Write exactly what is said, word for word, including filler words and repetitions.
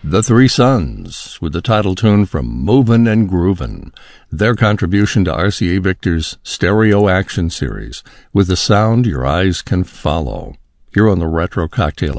The Three Sons, with the title tune from Movin' and Groovin', their contribution to R C A Victor's Stereo Action Series, with the sound your eyes can follow, here on the Retro Cocktail